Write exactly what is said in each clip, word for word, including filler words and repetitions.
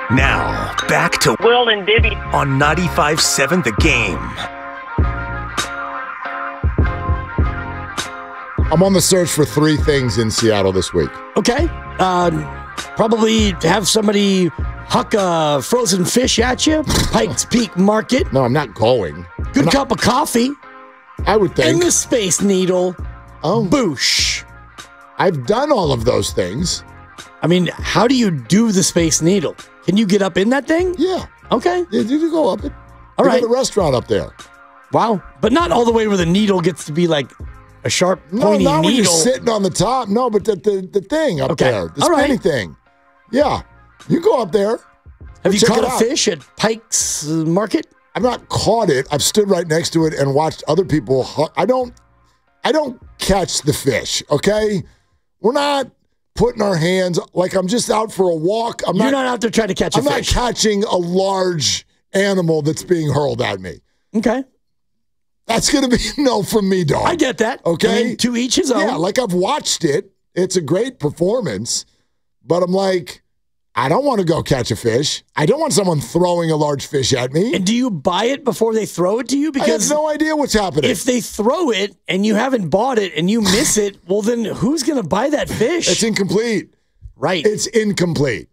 Now, back to Will and Dibby on ninety-five point seven The Game. I'm on the search for three things in Seattle this week. Okay. Uh, probably have somebody huck a frozen fish at you. Pikes Peak Market. No, I'm not going. Good I'm cup not, of coffee. I would think. And the Space Needle. Oh, Boosh. I've done all of those things. I mean, how do you do the Space Needle? Can you get up in that thing? Yeah. Okay. Yeah, you can go up it. All They right. got the restaurant up there. Wow. But not all the way where the needle gets to be like a sharp, No, pointy not when you're needle. sitting on the top. No, but the the, the thing up Okay. there, the All right. spinning thing. Yeah, you go up there. Have you check caught it a out. fish at Pike's uh, Market? I've not caught it. I've stood right next to it and watched other people. hu- I don't. I don't catch the fish. Okay, we're not putting our hands like I'm just out for a walk. I'm You're not. not out there trying to catch a I'm not fish. catching a large animal that's being hurled at me. Okay. That's going to be no from me, dog. I get that. Okay. I mean, to each his own. Yeah, like I've watched it. It's a great performance, but I'm like, I don't want to go catch a fish. I don't want someone throwing a large fish at me. And do you buy it before they throw it to you? I have Because no idea what's happening. if they throw it and you haven't bought it and you miss it, well, then who's going to buy that fish? It's incomplete. right. It's incomplete.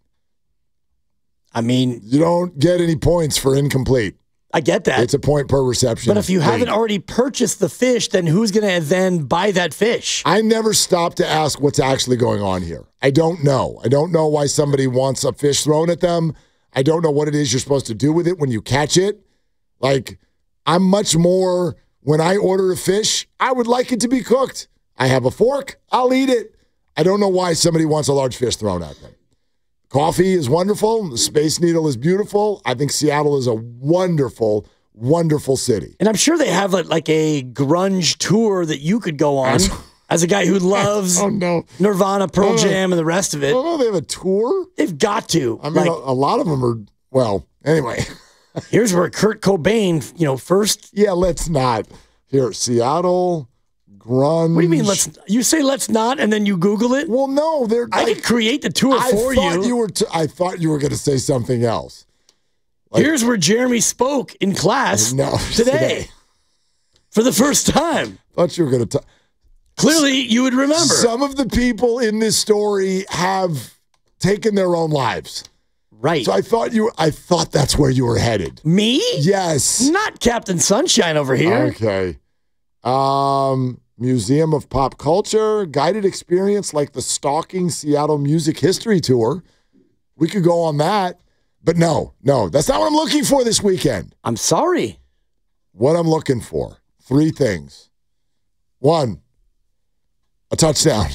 I mean, You don't get any points for incomplete. I get that. It's a point per reception. But if you league. haven't already purchased the fish, then who's going to then buy that fish? I never stop to ask what's actually going on here. I don't know. I don't know why somebody wants a fish thrown at them. I don't know what it is you're supposed to do with it when you catch it. Like, I'm much more, when I order a fish, I would like it to be cooked. I have a fork, I'll eat it. I don't know why somebody wants a large fish thrown at them. Coffee is wonderful. The Space Needle is beautiful. I think Seattle is a wonderful, wonderful city. And I'm sure they have like, like a grunge tour that you could go on as a guy who loves Oh, no. Nirvana, Pearl Oh. Jam, and the rest of I it. don't know, they have a tour? They've got to. I mean, like, a, a lot of them are, well, anyway. here's where Kurt Cobain, you know, first. Yeah, let's not. Here, Seattle, grunge. What do you mean? Let's. You say let's not, and then you Google it. Well, no, they're. I like, could create the tour I for thought you. you were. T- I thought you were going to say something else. Like- Here's where Jeremy spoke in class No, today, today. for the first time. Thought you were going to. Clearly, you would remember. Some of the people in this story have taken their own lives, right. so I thought you. I thought that's where you were headed. Me? Yes. Not Captain Sunshine over here. Okay. Um, Museum of Pop Culture, guided experience like the Stalking Seattle Music History Tour. We could go on that. But no, no, that's not what I'm looking for this weekend. I'm sorry. What I'm looking for, three things. One, a touchdown.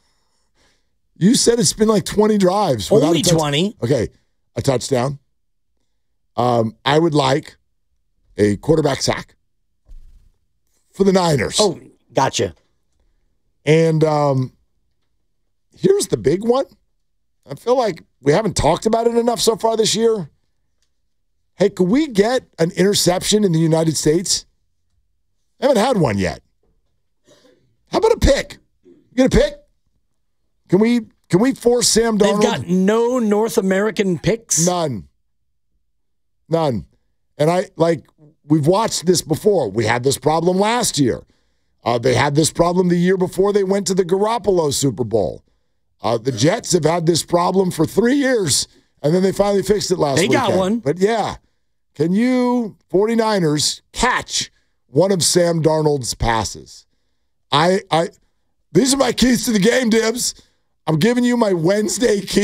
You said it's been like twenty drives. without Only a touch- twenty. Okay, a touchdown. Um, I would like a quarterback sack for the Niners. Oh, gotcha. And um, here's the big one. I feel like we haven't talked about it enough so far this year. Hey, could we get an interception in the United States? I haven't had one yet. How about a pick? You get a pick? Can we can we force Sam Darnold? They've got no North American picks. None. None. And I like we've watched this before. We had this problem last year. Uh, they had this problem the year before they went to the Garoppolo Super Bowl. Uh, the Jets have had this problem for three years, and then they finally fixed it last They weekend. got one. But yeah, can you, 49ers, catch one of Sam Darnold's passes? I, I, these are my keys to the game, Dibs. I'm giving you my Wednesday key.